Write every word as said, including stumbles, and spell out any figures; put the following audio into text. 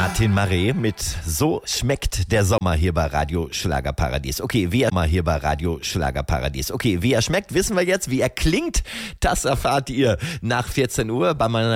Martin Maré mit So schmeckt der Sommer hier bei Radio Schlagerparadies. Okay, wie er mal hier bei Radio Schlagerparadies. Okay, wie er schmeckt, wissen wir jetzt. Wie er klingt, das erfahrt ihr nach vierzehn Uhr bei meiner